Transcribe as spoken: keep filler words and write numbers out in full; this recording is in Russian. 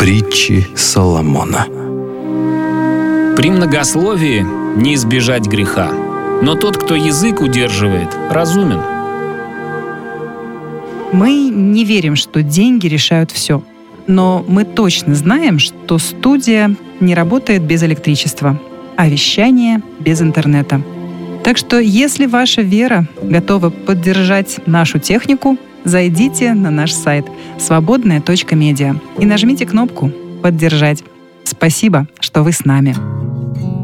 Притчи Соломона. При многословии не избежать греха, но тот, кто язык удерживает, разумен. Мы не верим, что деньги решают все. Но мы точно знаем, что студия не работает без электричества, а вещание без интернета. Так что, если ваша вера готова поддержать нашу технику, зайдите на наш сайт свободная точка медиа и нажмите кнопку «Поддержать». Спасибо, что вы с нами.